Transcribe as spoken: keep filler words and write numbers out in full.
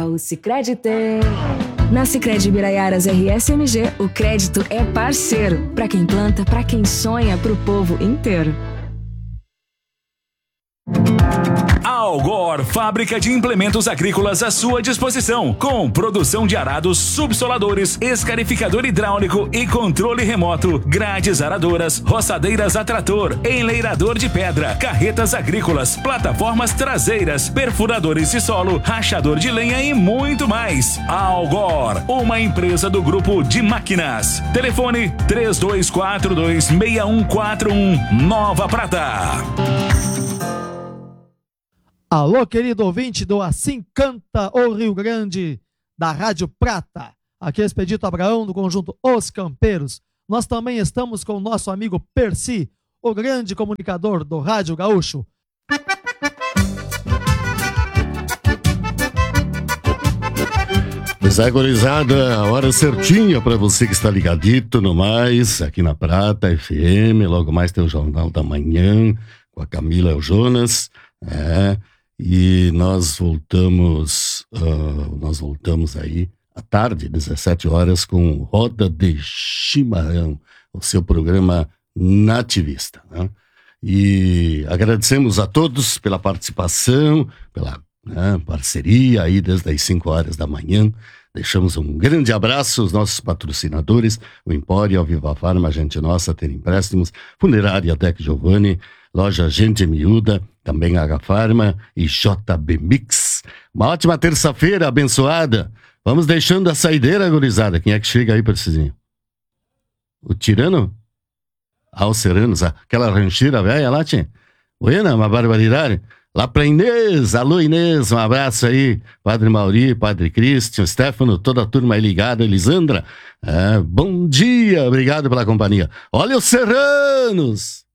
O Sicredi tem. Na Sicredi Biraiaras R S M G, o crédito é parceiro. Pra quem planta, pra quem sonha, pro povo inteiro. Algor, fábrica de implementos agrícolas à sua disposição, com produção de arados, subsoladores, escarificador hidráulico e controle remoto, grades aradoras, roçadeiras a trator, enleirador de pedra, carretas agrícolas, plataformas traseiras, perfuradores de solo, rachador de lenha e muito mais. Algor, uma empresa do grupo de máquinas. Telefone três dois quatro dois, seis um quatro um, Nova Prata. Alô, querido ouvinte do Assim Canta o Rio Grande, da Rádio Prata. Aqui é Expedito Abraão, do conjunto Os Campeiros. Nós também estamos com o nosso amigo Percy, o grande comunicador do Rádio Gaúcho. Pois é, gurizada, a hora certinha para você que está ligadito no mais, aqui na Prata F M. Logo mais tem o Jornal da Manhã, com a Camila e o Jonas. É... E nós voltamos, uh, nós voltamos aí à tarde, dezessete horas, com Roda de Chimarrão, o seu programa nativista, né? E agradecemos a todos pela participação, pela né, parceria aí desde as cinco horas da manhã. Deixamos um grande abraço aos nossos patrocinadores, o Empório, a Viva Farma, Gente Nossa, Ter Empréstimos, Funerária Tec Giovanni, Loja Gente Miúda, também H Farma e J B Mix. Uma ótima terça-feira abençoada. Vamos deixando a saideira, gurizada. Quem é que chega aí, Percizinho? O Tirano? Ah, os Seranos, aquela rancheira velha lá, tinha. Buena, uma barbaridade. Lá pra Inês, alô Inês, um abraço aí, Padre Mauri, Padre Cristian, Stefano, toda a turma aí ligada, Elisandra. É, bom dia, obrigado pela companhia. Olha os Serranos!